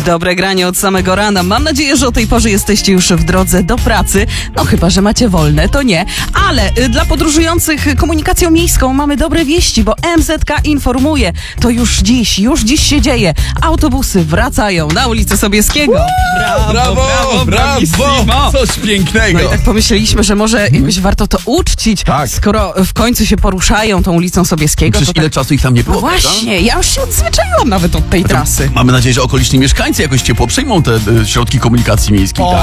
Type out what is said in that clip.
Dobre granie od samego rana. Mam nadzieję, że o tej porze jesteście już w drodze do pracy. No chyba, że macie wolne, to nie. Ale dla podróżujących komunikacją miejską mamy dobre wieści, bo MZK informuje. To już dziś się dzieje. Autobusy wracają na ulicę Sobieskiego. Brawo! Coś pięknego. No i tak pomyśleliśmy, że może jakoś warto to uczcić, Tak. skoro w końcu się poruszają tą ulicą Sobieskiego. Przecież to ile tak... czasu ich tam nie było, No prawda? właśnie, ja już się odzwyczaiłam nawet od tej trasy. Mamy nadzieję, że okoliczni mieszkańcy jakoś ciepło przyjmą te środki komunikacji miejskiej, O,